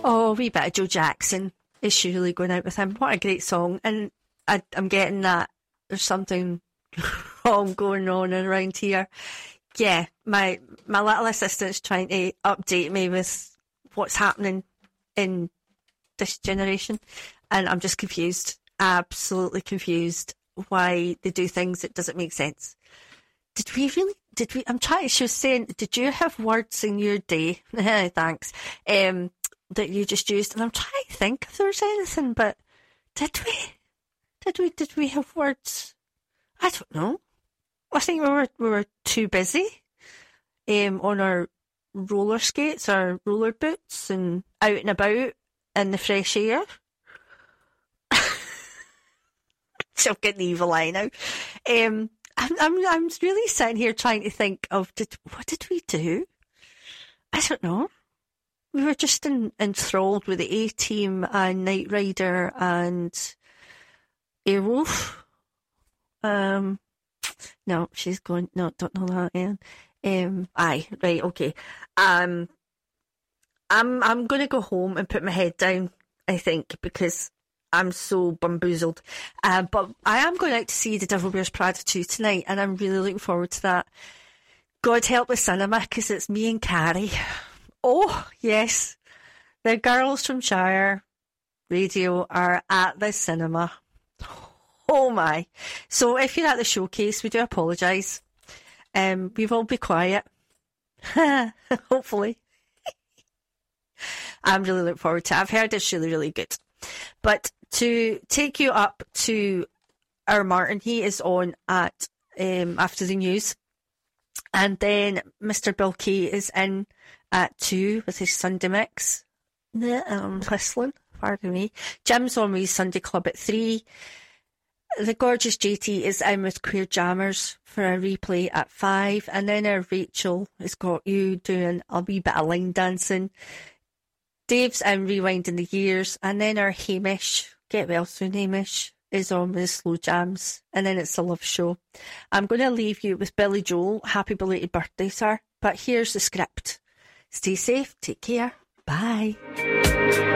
Oh, a wee bit of Joe Jackson is surely going out with him. What a great song. And I'm getting that there's something wrong going on around here. Yeah, my little assistant's trying to update me with what's happening in this generation. And I'm just confused. Absolutely confused why they do things that doesn't make sense. She was saying, did you have words in your day? Thanks. That you just used, and I'm trying to think if there's anything, but did we have words? I don't know. I think we were too busy on our roller skates, our roller boots, and out and about in the fresh air. I'm getting the evil eye now. I'm really sitting here trying to think of what did we do? I don't know. We were just enthralled with the A-Team and Knight Rider and Airwolf. No, she's going. No, don't know that, Ian. Aye, right, okay. I'm going to go home and put my head down, I think, because I'm so bamboozled. But I am going out to see The Devil Wears Prada 2 tonight, and I'm really looking forward to that. God help the cinema, because it's me and Carrie. Oh, yes. The girls from Shire Radio are at the cinema. Oh, my. So if you're at the showcase, we do apologise. We will be quiet. Hopefully. I'm really looking forward to it. I've heard it's really, really good. But to take you up to our Martin, he is on at after the news. And then Mr. Bill Kay is in at 2 with his Sunday mix. Whistling, pardon me. Jim's on with his Sunday Club at 3. The gorgeous JT is in with Queer Jammers for a replay at 5. And then our Rachel has got you doing a wee bit of line dancing. Dave's in Rewinding the Years. And then our Hamish, get well soon Hamish, is on with the Slow Jams. And then it's the Love Show. I'm going to leave you with Billy Joel. Happy belated birthday, sir. But here's the script. Stay safe, take care, bye.